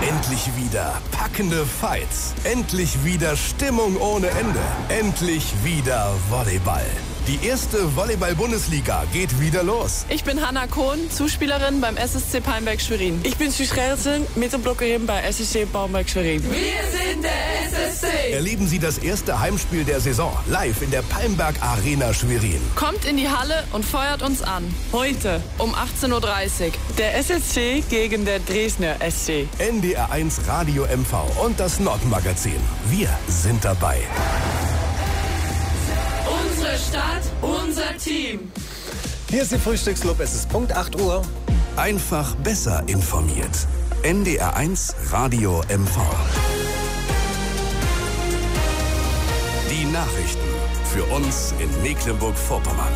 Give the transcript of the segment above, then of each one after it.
Endlich wieder packende Fights. Endlich wieder Stimmung ohne Ende. Endlich wieder Volleyball. Die erste Volleyball-Bundesliga geht wieder los. Ich bin Hanna Kohn, Zuspielerin beim SSC Palmberg-Schwerin. Ich bin Suus Gerritsen, Mittelblockerin bei SSC Palmberg-Schwerin. Wir sind der SSC. Erleben Sie das erste Heimspiel der Saison live in der Palmberg Arena Schwerin. Kommt in die Halle und feuert uns an. Heute um 18:30 Uhr. Der SSC gegen der Dresdner SC. NDR 1 Radio MV und das Nordmagazin. Wir sind dabei. Unsere Stadt, unser Team. Hier ist die Frühstücksclub, es ist Punkt 8 Uhr. Einfach besser informiert. NDR 1 Radio MV. Die Nachrichten für uns in Mecklenburg-Vorpommern.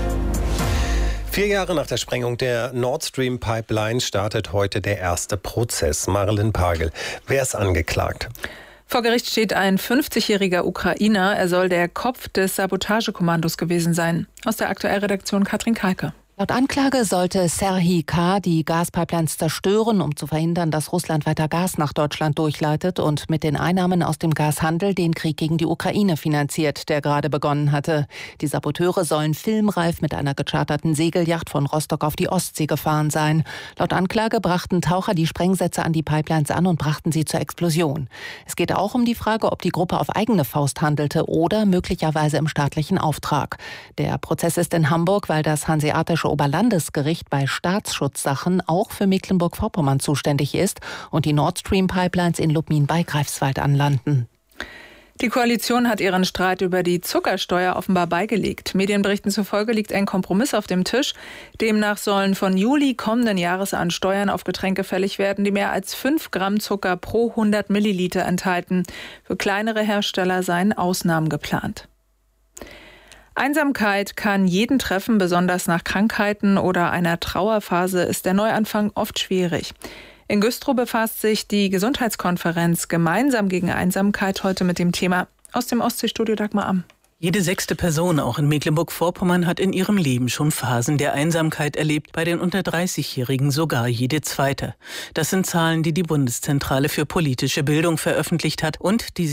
4 Jahre nach der Sprengung der Nord Stream Pipeline startet heute der erste Prozess. Marilyn Pagel, wer ist angeklagt? Vor Gericht steht ein 50-jähriger Ukrainer. Er soll der Kopf des Sabotagekommandos gewesen sein. Aus der Aktuellredaktion Katrin Kalke. Laut Anklage sollte Serhii K. die Gaspipelines zerstören, um zu verhindern, dass Russland weiter Gas nach Deutschland durchleitet und mit den Einnahmen aus dem Gashandel den Krieg gegen die Ukraine finanziert, der gerade begonnen hatte. Die Saboteure sollen filmreif mit einer gecharterten Segelyacht von Rostock auf die Ostsee gefahren sein. Laut Anklage brachten Taucher die Sprengsätze an die Pipelines an und brachten sie zur Explosion. Es geht auch um die Frage, ob die Gruppe auf eigene Faust handelte oder möglicherweise im staatlichen Auftrag. Der Prozess ist in Hamburg, weil das Hanseatische Oberlandesgericht bei Staatsschutzsachen auch für Mecklenburg-Vorpommern zuständig ist und die Nord Stream Pipelines in Lubmin bei Greifswald anlanden. Die Koalition hat ihren Streit über die Zuckersteuer offenbar beigelegt. Medienberichten zufolge liegt ein Kompromiss auf dem Tisch. Demnach sollen von Juli kommenden Jahres an Steuern auf Getränke fällig werden, die mehr als 5 Gramm Zucker pro 100 Milliliter enthalten. Für kleinere Hersteller seien Ausnahmen geplant. Einsamkeit kann jeden treffen, besonders nach Krankheiten oder einer Trauerphase ist der Neuanfang oft schwierig. In Güstrow befasst sich die Gesundheitskonferenz Gemeinsam gegen Einsamkeit heute mit dem Thema. Aus dem Ostseestudio Dagmar Amm. Jede 6. Person, auch in Mecklenburg-Vorpommern, hat in ihrem Leben schon Phasen der Einsamkeit erlebt, bei den unter 30-Jährigen sogar jede 2. Das sind Zahlen, die die Bundeszentrale für politische Bildung veröffentlicht hat und die